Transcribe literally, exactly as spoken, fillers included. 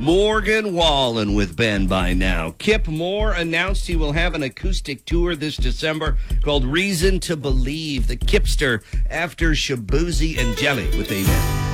Morgan Wallen with Ben by now. Kip Moore announced he will have an acoustic tour this December called Reason to Believe. The Kipster after Shabuzi and Jelly with a